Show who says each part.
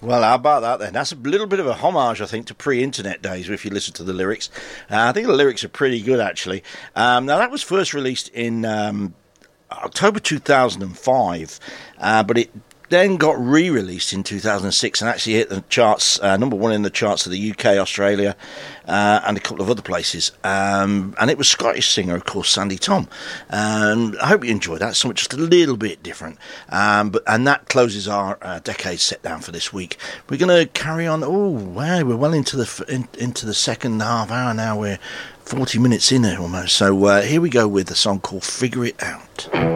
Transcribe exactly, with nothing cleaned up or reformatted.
Speaker 1: Well, how about that then? That's a little bit of a homage, I think, to pre-internet days, if you listen to the lyrics. Uh, I think the lyrics are pretty good, actually. Um, now, that was first released in um, October two thousand five, uh, but it then got re-released in two thousand six and actually hit the charts, uh, number one in the charts of the U K, Australia, uh, and a couple of other places. Um, and it was Scottish singer, of course, Sandy Tom. Um, I hope you enjoyed that. Something just a little bit different. Um, but and that closes our uh, decade set down for this week. We're going to carry on. Oh, wow, we're well into the in, into the second half hour now. We're forty minutes in it almost. So uh, here we go with a song called Figure It Out.